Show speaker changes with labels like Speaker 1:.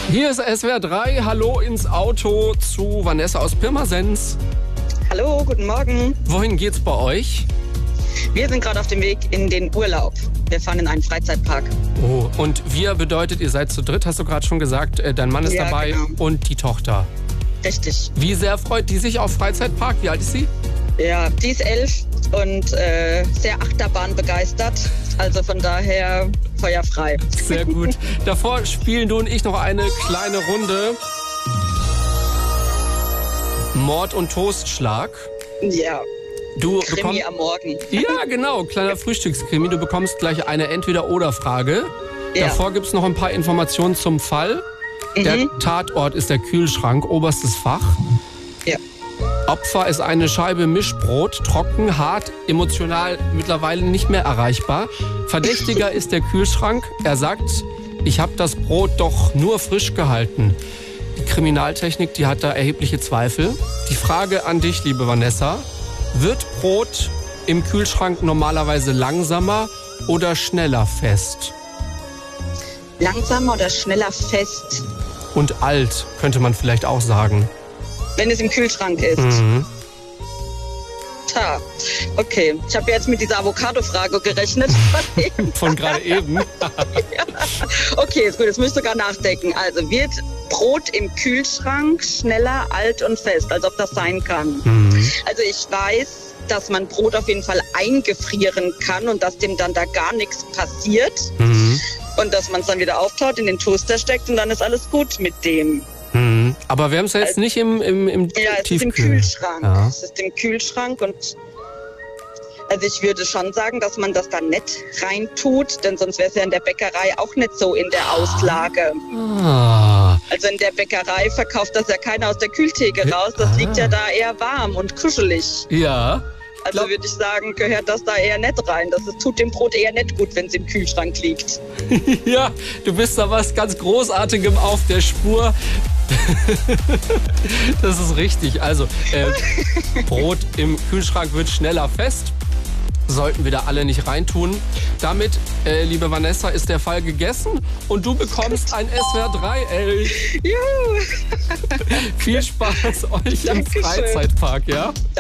Speaker 1: Hier ist SWR 3. Hallo ins Auto zu Vanessa aus Pirmasens.
Speaker 2: Hallo, guten Morgen.
Speaker 1: Wohin geht's bei euch?
Speaker 2: Wir sind gerade auf dem Weg in den Urlaub. Wir fahren in einen Freizeitpark.
Speaker 1: Oh, und wir bedeutet, ihr seid zu dritt, hast du gerade schon gesagt. Dein Mann ist dabei,
Speaker 2: genau.
Speaker 1: Und die Tochter.
Speaker 2: Richtig.
Speaker 1: Wie sehr freut die sich auf Freizeitpark? Wie alt ist sie?
Speaker 2: Ja, die ist 11 und sehr Achterbahn begeistert. Also von daher feuerfrei.
Speaker 1: Sehr gut. Davor spielen du und ich noch eine kleine Runde. Mord und Toastschlag.
Speaker 2: Ja,
Speaker 1: Du
Speaker 2: Krimi am Morgen.
Speaker 1: Ja, genau, kleiner Frühstückskrimi. Du bekommst gleich eine Entweder-Oder-Frage.
Speaker 2: Ja.
Speaker 1: Davor gibt's noch ein paar Informationen zum Fall. Der Tatort ist der Kühlschrank, oberstes Fach.
Speaker 2: Ja.
Speaker 1: Opfer ist eine Scheibe Mischbrot, trocken, hart, emotional mittlerweile nicht mehr erreichbar. Verdächtiger ist der Kühlschrank. Er sagt, ich habe das Brot doch nur frisch gehalten. Die Kriminaltechnik, die hat da erhebliche Zweifel. Die Frage an dich, liebe Vanessa: Wird Brot im Kühlschrank normalerweise langsamer oder schneller fest?
Speaker 2: Langsamer oder schneller fest,
Speaker 1: Und alt, könnte man vielleicht auch sagen.
Speaker 2: wenn es im Kühlschrank ist. Tja, okay. Ich habe jetzt mit dieser Avocado-Frage gerechnet.
Speaker 1: Von gerade eben.
Speaker 2: Okay, ist gut, jetzt muss ich sogar nachdenken. Also wird Brot im Kühlschrank schneller alt und fest, als ob das sein kann? Also ich weiß, dass man Brot auf jeden Fall eingefrieren kann und dass dem dann da gar nichts passiert. Und dass man es dann wieder auftaut, in den Toaster steckt und dann ist alles gut mit dem.
Speaker 1: Aber wir haben es ja jetzt nicht im
Speaker 2: Ja, es ist im
Speaker 1: Tiefkühl.
Speaker 2: Kühlschrank.
Speaker 1: Ja.
Speaker 2: Es ist im Kühlschrank und also ich würde schon sagen, dass man das dann nicht reintut, denn sonst wäre es ja in der Bäckerei auch nicht so in der Auslage.
Speaker 1: Ah,
Speaker 2: Also in der Bäckerei verkauft das ja keiner aus der Kühltheke raus. Das liegt ja da eher warm und kuschelig.
Speaker 1: ja.
Speaker 2: Also würde ich sagen, gehört das da eher nicht rein. Das tut dem Brot eher nicht gut, wenn es im Kühlschrank liegt.
Speaker 1: Ja, du bist da was ganz Großartigem auf der Spur. Das ist richtig. Also, Brot im Kühlschrank wird schneller fest. Sollten wir da alle nicht reintun. Damit, liebe Vanessa, ist der Fall gegessen und du bekommst ein SWR 3 Elch.
Speaker 2: Juhu.
Speaker 1: Viel Spaß euch im
Speaker 2: Dankeschön.
Speaker 1: Freizeitpark, ja?